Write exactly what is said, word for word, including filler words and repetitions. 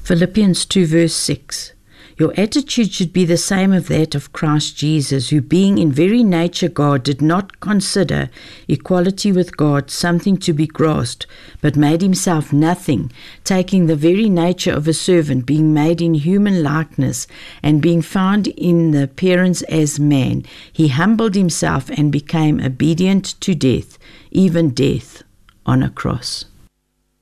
Philippians two verse six. Your attitude should be the same of that of Christ Jesus, who being in very nature God did not consider equality with God something to be grasped, but made himself nothing, taking the very nature of a servant, being made in human likeness, and being found in the appearance as man. He humbled himself and became obedient to death, even death on a cross.